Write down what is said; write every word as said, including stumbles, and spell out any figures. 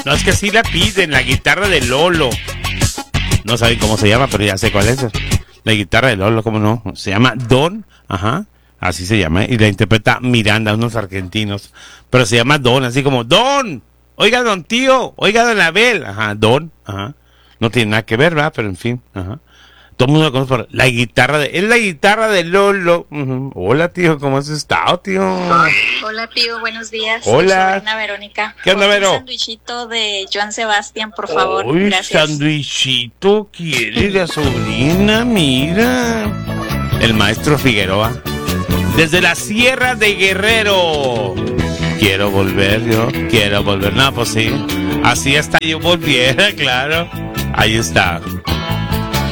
No, es que sí la piden, la guitarra de Lolo. No saben cómo se llama, pero ya sé cuál es. La guitarra de Lolo, ¿cómo no? Se llama Don, ajá, así se llama, y la interpreta Miranda, unos argentinos. Pero se llama Don, así como, Don, oiga don tío, oiga don Abel, ajá, Don, ajá. No tiene nada que ver, ¿verdad? Pero en fin, ajá. Todo el mundo lo conoce por la guitarra de... Es la guitarra de Lolo. Uh-huh. Hola, tío, ¿cómo has estado, tío? Hola, tío, buenos días. Hola. Soy Sobrina Verónica. ¿Qué onda, Vero? Un sandwichito de Joan Sebastián, por favor. Uy, gracias. sandwichito quiere la sobrina, mira. El maestro Figueroa. Desde la Sierra de Guerrero. Quiero volver, yo. Quiero volver. No, pues sí. Así hasta yo volviera, claro. Ahí está.